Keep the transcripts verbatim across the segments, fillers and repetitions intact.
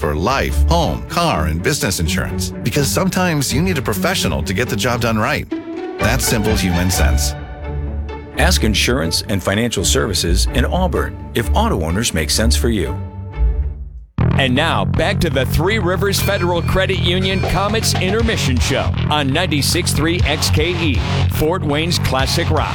for life, home, car, and business insurance. Because sometimes you need a professional to get the job done right. That's simple human sense. Ask Insurance and Financial Services in Auburn if auto owners make sense for you. And now, back to the Three Rivers Federal Credit Union Comets Intermission Show on ninety-six point three X K E, Fort Wayne's Classic Rock.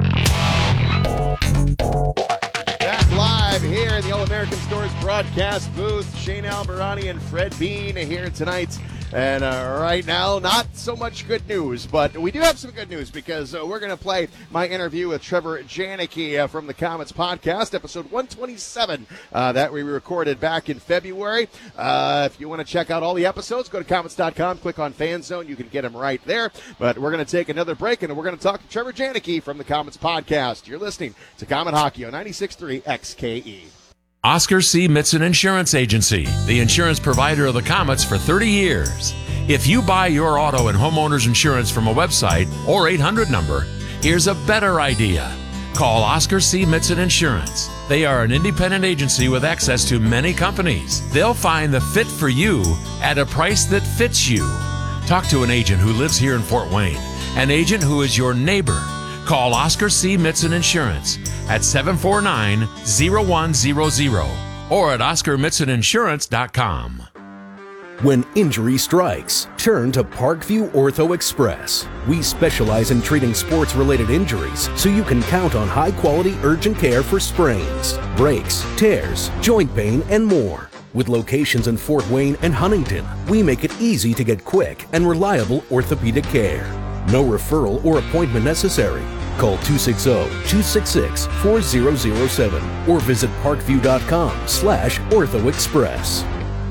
Back live here in the All-American Stores broadcast booth. Shane Albarani and Fred Bean here tonight. And uh, right now, not so much good news, but we do have some good news because uh, we're going to play my interview with Trevor Janicki uh, from the Comets podcast, episode one twenty-seven, uh, that we recorded back in February. Uh, if you want to check out all the episodes, go to comets dot com, click on Fan Zone. You can get them right there. But we're going to take another break, and we're going to talk to Trevor Janicki from the Comets podcast. You're listening to Comet Hockey on ninety-six point three X K E. Oscar C. Mitson Insurance Agency, the insurance provider of the Comets for thirty years. If you buy your auto and homeowner's insurance from a website or eight hundred number, here's a better idea. Call Oscar C. Mitson Insurance. They are an independent agency with access to many companies. They'll find the fit for you at a price that fits you. Talk to an agent who lives here in Fort Wayne, an agent who is your neighbor. Call Oscar C. Mitson Insurance at seven four nine, zero one zero zero or at oscar mitson insurance dot com. When injury strikes, turn to Parkview Ortho Express. We specialize in treating sports-related injuries, so you can count on high-quality urgent care for sprains, breaks, tears, joint pain, and more. With locations in Fort Wayne and Huntington, we make it easy to get quick and reliable orthopedic care. No referral or appointment necessary. Call two six zero, two six six, four zero zero seven or visit parkview.com slash orthoexpress.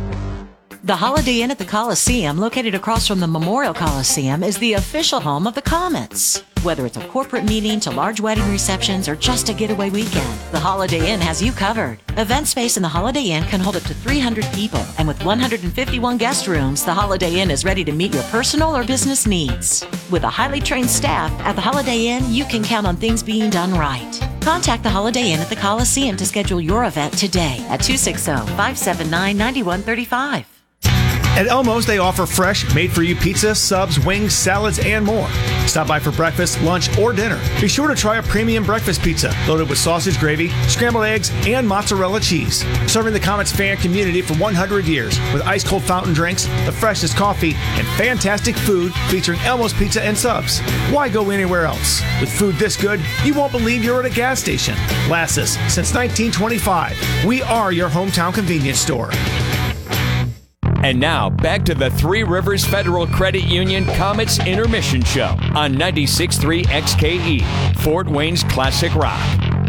The Holiday Inn at the Coliseum, located across from the Memorial Coliseum, is the official home of the Comets. Whether it's a corporate meeting to large wedding receptions or just a getaway weekend, the Holiday Inn has you covered. Event space in the Holiday Inn can hold up to three hundred people, and with one hundred fifty-one guest rooms, the Holiday Inn is ready to meet your personal or business needs. With a highly trained staff at the Holiday Inn, you can count on things being done right. Contact the Holiday Inn at the Coliseum to schedule your event today at two six zero, five seven nine, nine one three five. At Elmo's, they offer fresh, made-for-you pizza, subs, wings, salads, and more. Stop by for breakfast, lunch, or dinner. Be sure to try a premium breakfast pizza loaded with sausage gravy, scrambled eggs, and mozzarella cheese. Serving the Comets fan community for one hundred years with ice-cold fountain drinks, the freshest coffee, and fantastic food featuring Elmo's Pizza and subs. Why go anywhere else? With food this good, you won't believe you're at a gas station. Lassus, since nineteen twenty-five, we are your hometown convenience store. And now, back to the Three Rivers Federal Credit Union Comets Intermission Show on ninety-six point three X K E, Fort Wayne's Classic Rock.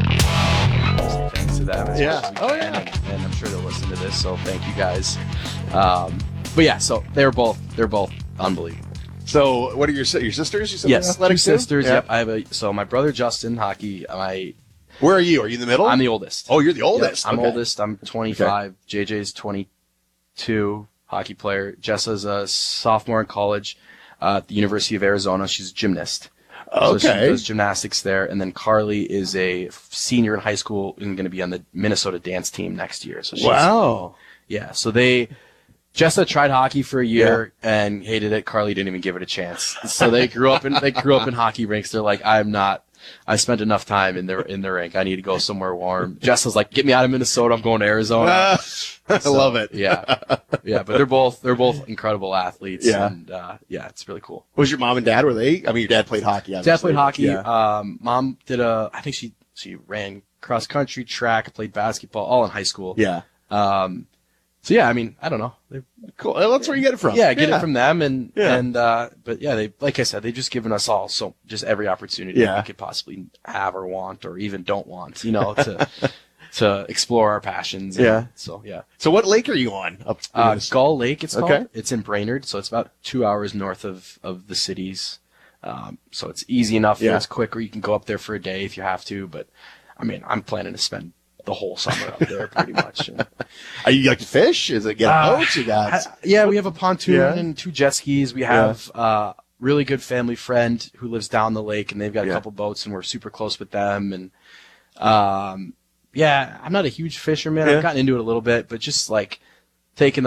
Thanks to them as Yeah. much as we Oh, can, yeah. and, and I'm sure they'll listen to this, so thank you guys. Um, but yeah, so they're both they're both unbelievable. So, what are your si- your sisters? You said Yes, they're two athletic too? sisters. Yeah. Yep, I have a so my brother Justin, hockey. My Where are you? Are you in the middle? I'm the oldest. Oh, you're the oldest. Yep, I'm Okay. oldest. I'm twenty-five. J J's twenty-two. Hockey player. Jessa's a sophomore in college uh, at the University of Arizona. She's a gymnast. So she Okay. does gymnastics there. And then Carly is a senior in high school and going to be on the Minnesota dance team next year. So she's, Wow. Yeah. So they, Jessa tried hockey for a year and hated it. Carly didn't even give it a chance. So they grew up in, they grew up in hockey rinks. They're like, I'm not, I spent enough time in the, in the rink. I need to go somewhere warm. Jessa's like, get me out of Minnesota. I'm going to Arizona. I So, love it. Yeah. Yeah. But they're both, they're both incredible athletes. Yeah. And, uh, yeah, it's really cool. Was your mom and dad, were they? I mean, your dad played hockey, obviously. Dad played hockey. Yeah. Um, mom did a, I think she, she ran cross country, track, played basketball, all in high school. Yeah. Um, so yeah, I mean, I don't know. They're, Cool. Well, that's where you get it from. yeah, get it from them. And, Yeah. and, uh, but yeah, they, like I said, they've just given us all so just every opportunity Yeah. we could possibly have or want or even don't want, you know, to, to explore our passions. And Yeah. So yeah. So what lake are you on? Up Uh, this- Gull Lake, it's called. Okay. It's in Brainerd, so it's about two hours north of, of the cities. Um, so it's easy enough. Yeah. It's quick, or you can go up there for a day if you have to. But I mean, I'm planning to spend the whole summer up there pretty much. And, Are you like to fish? Is it get a Uh, boat? You got I- yeah, we have a pontoon Yeah. and two jet skis. We have uh, really good family friend who lives down the lake, and they've got a Yeah. couple boats, and we're super close with them. And um, yeah, I'm not a huge fisherman. Yeah. I've gotten into it a little bit, but just like taking